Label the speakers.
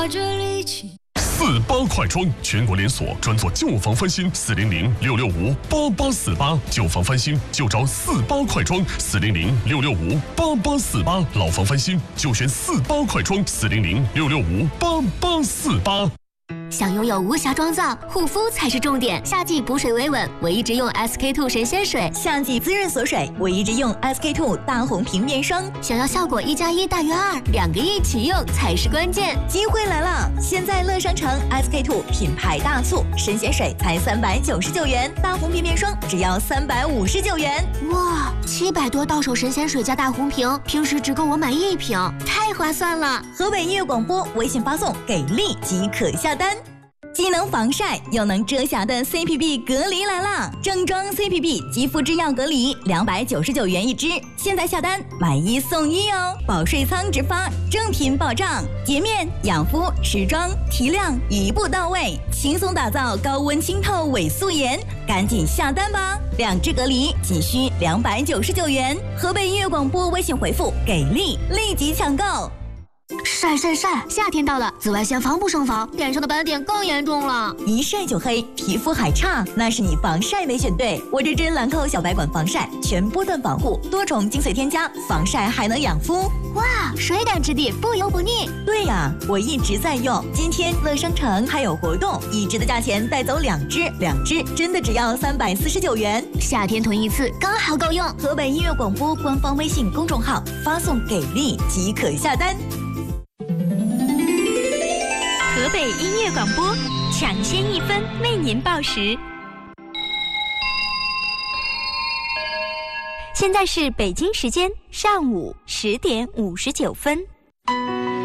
Speaker 1: 48快装全国连锁，专做旧房翻新，400-665-8848，旧房翻新就找48快装，400-665-8848，老房翻新就选48快装，400-665-8848。
Speaker 2: 想拥有无瑕妆造，护肤才是重点。夏季补水维稳，我一直用 SK-II 神仙水；
Speaker 3: 夏季滋润锁水，我一直用 SK-II 大红瓶面霜。
Speaker 2: 想要效果1+1大于2，2个一起用才是关键。
Speaker 3: 机会来了！现在乐商城 SK-II 品牌大促，神仙水才399元，大红瓶面霜只要359元。
Speaker 2: 哇，700多到手神仙水加大红瓶，平时只够我买1瓶，太划算了！
Speaker 3: 河北音乐广播微信发送“给力”即可下单。既能防晒又能遮瑕的 CPB 隔离来啦！正装 CPB 肌肤之钥隔离299元一支，现在下单买1送1哦！保税仓直发，正品保障，洁面、养肤、持妆、提亮一步到位，轻松打造高温清透伪素颜，赶紧下单吧！2支隔离仅需299元，河北音乐广播微信回复“给力”立即抢购。
Speaker 2: 晒！夏天到了，紫外线防不胜防，脸上的斑点更严重了。
Speaker 3: 一晒就黑，皮肤还差，那是你防晒没选对。我这支兰蔻小白管防晒，全波段防护，多重精粹添加，防晒还能养肤。
Speaker 2: 哇，水感质地，不油不腻。
Speaker 3: 对呀，我一直在用。今天乐商城还有活动，1支的价钱带走2支，2支真的只要349元。
Speaker 2: 夏天囤一次刚好够用。
Speaker 3: 河北音乐广播官方微信公众号发送“给力”即可下单。
Speaker 4: 河北音乐广播，抢先1分为您报时。现在是北京时间上午10点59分。